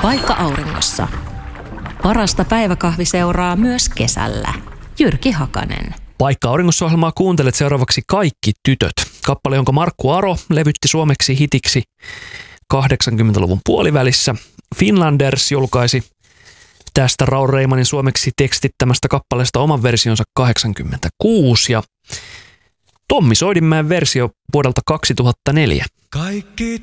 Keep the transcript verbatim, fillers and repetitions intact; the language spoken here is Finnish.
Paikka auringossa. Parasta päiväkahviseuraa myös kesällä. Jyrki Hakanen. Paikka auringossa-ohjelmaa kuuntelet seuraavaksi Kaikki tytöt. Kappale, jonka Markku Aro levytti suomeksi hitiksi kahdeksankymmentäluvun puolivälissä. Finlanders julkaisi tästä Raul Reimanin suomeksi tekstittämästä kappaleesta oman versionsa kahdeksankymmentäkuusi ja Tommi Soidinmäen versio vuodelta kaksituhattaneljä. Kaikki